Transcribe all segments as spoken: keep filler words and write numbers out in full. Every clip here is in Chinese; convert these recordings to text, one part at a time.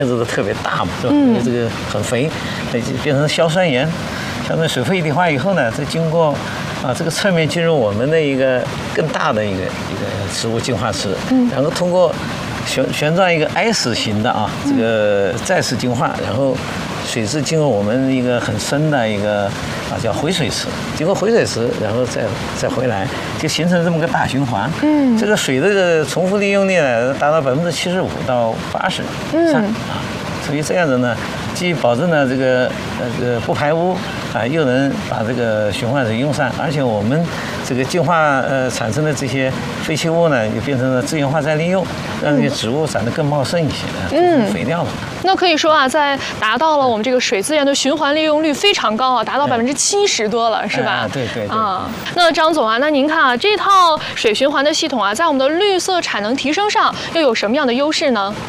子都特别大嘛，是吧？因为这个很肥，那就变成硝酸盐。硝酸水分一体化以后呢，再经过啊这个侧面进入我们的一个更大的一个一个植物进化池，嗯，然后通过旋旋转一个 S 型的啊这个再次进化，然后水质进入我们一个很深的一个啊叫回水池，经过回水池，然后再再回来，就形成这么个大循环。嗯，这个水的这个重复利用率呢达到百分之七十五到八十以上啊，所以这样子呢，既保证了这个呃这个不排污啊，又能把这个循环水用上，而且我们这个进化呃产生的这些废弃物呢，又变成了资源化再利用，让这些植物长得更茂盛一些，嗯，肥料了。 那可以说啊，在达到了我们这个水资源的循环利用率非常高啊，达到百分之七十多了，是吧？ 啊，对对对。 啊，那张总啊，那您看啊，这套水循环的系统啊，在我们的绿色产能提升上又有什么样的优势呢？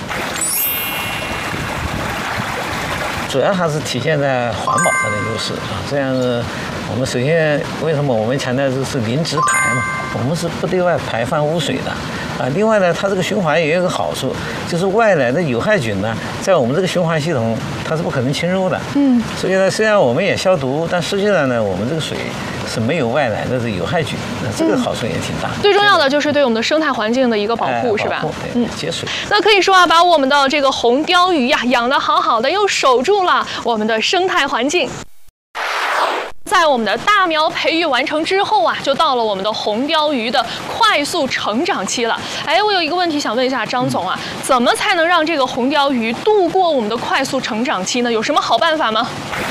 主要还是体现在环保上的优势啊。这样子，我们首先为什么我们强调这是零直排嘛？我们是不对外排放污水的啊。另外呢，它这个循环也有一个好处，就是外来的有害菌呢，在我们这个循环系统它是不可能侵入的。嗯。所以呢，虽然我们也消毒，但实际上呢，我们这个水是没有外来的这有害菌，那这个好处也挺大。 最重要的就是对我们的生态环境的一个保护，是吧？ 保护，嗯，节水。 那可以说啊，把我们的这个红鲷鱼呀养得好好的，又守住了我们的生态环境。在我们的大苗培育完成之后啊，就到了我们的红鲷鱼的快速成长期了。哎，我有一个问题想问一下张总啊，怎么才能让这个红鲷鱼度过我们的快速成长期呢？有什么好办法吗？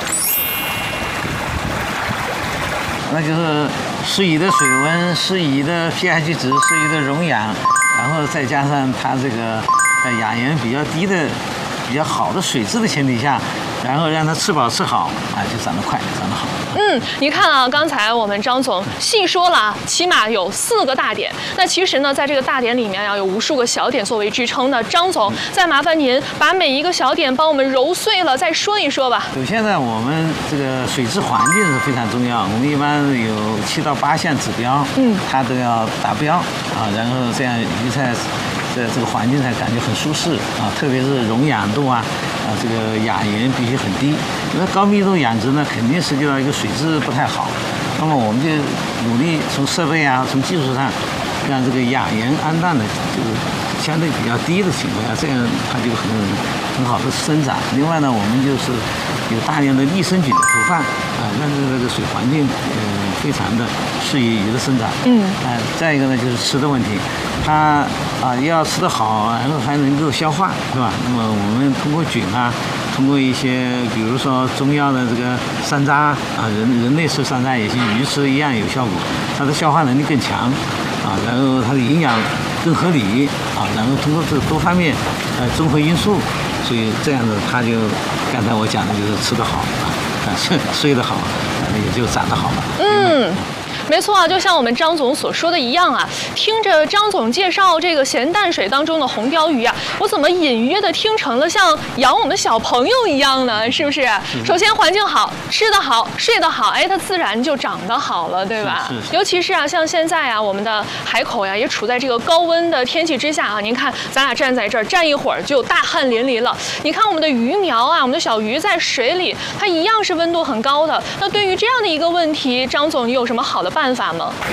那就是适宜的水温、适宜的 pH 值、适宜的溶氧，然后再加上它这个呃氧盐比较低的、比较好的水质的前提下，然后让它吃饱吃好啊，就长得快，长得好。 嗯，你看啊，刚才我们张总细说了，起码有四个大点。那其实呢，在这个大点里面啊，有无数个小点作为支撑的。张总，再麻烦您把每一个小点帮我们揉碎了，再说一说吧。 首先呢，我们这个水质环境是非常重要，我们一般有七到八项指标，嗯，它都要达标啊，然后这样鱼才这这个环境才感觉很舒适啊，特别是溶氧度啊，啊这个氧盐必须很低。因为高密度养殖呢，肯定涉及到一个水质不太好，那么我们就努力从设备啊，从技术上，让这个氧盐氨氮的就是相对比较低的情况下，这样它就很很好的生长。另外呢，我们就是有大量的益生菌的投放啊，让这个水环境呃非常的适宜鱼的生长。嗯，啊，再一个呢就是吃的问题，它啊要吃得好，然后还能够消化，是吧？那么我们通过菌啊。通过一些，比如说中药的这个山楂啊，人人类吃山楂也像鱼吃一样有效果，它的消化能力更强啊，然后它的营养更合理啊，然后通过这多方面呃综合因素，所以这样子它就刚才我讲的就是吃得好啊，睡睡得好，也就长得好了。 嗯。没错啊，就像我们张总所说的一样啊，听着张总介绍这个咸淡水当中的红鲷鱼啊，我怎么隐约的听成了像养我们小朋友一样呢？是不是？首先环境好，吃得好，睡得好，哎，它自然就长得好了，对吧？ 是是是。 尤其是啊，像现在啊，我们的海口呀，也处在这个高温的天气之下啊。您看，咱俩站在这儿，站一会儿就大汗淋漓了。你看我们的鱼苗啊，我们的小鱼在水里，它一样是温度很高的。那对于这样的一个问题，张总，你有什么好的办法？办法吗？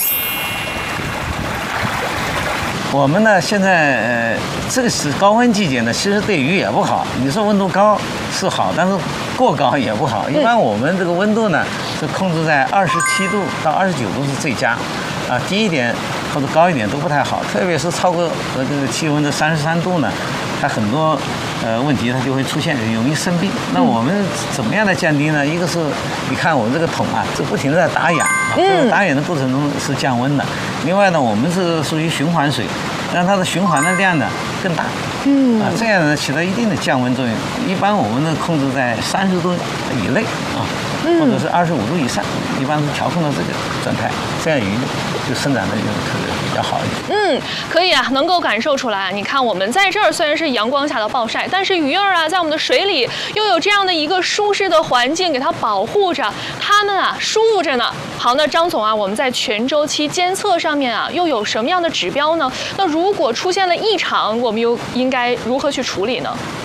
我们呢，现在呃，这个是高温季节呢，其实对鱼也不好。你说温度高是好，但是过高也不好。一般我们这个温度呢，是控制在二十七度到二十九度是最佳，啊，低一点或者高一点都不太好。特别是超过呃这个气温的三十三度呢，它很多呃问题它就会出现，容易生病。那我们怎么样的降低呢？一个是你看我们这个桶啊，这不停地在打氧，这个打氧的过程中是降温的。另外呢，我们是属于循环水，让它的循环的量呢更大，嗯啊，这样呢起到一定的降温作用。一般我们呢控制在三十度以内啊，或者是二十五度以上，一般是调控到这个状态，这样鱼就生长的就可能比较好一点。 嗯，可以啊，能够感受出来。你看我们在这儿虽然是阳光下的暴晒，但是鱼儿啊在我们的水里又有这样的一个舒适的环境给它保护着，它们啊舒服着呢。好，那张总啊，我们在全周期监测上面啊又有什么样的指标呢？那如果出现了异常，我们又应该如何去处理呢？